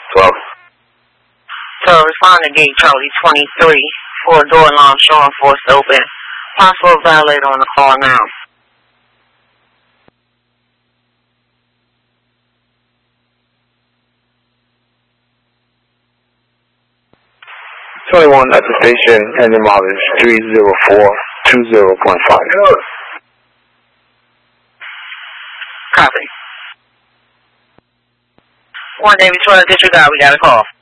12. So respond to gate Charlie 23. For door alarm showing force open. Possible violator on the call now. 21 at the station, and the model is 30420.5. Copy. 1 Navy 12, disregard, we got a call.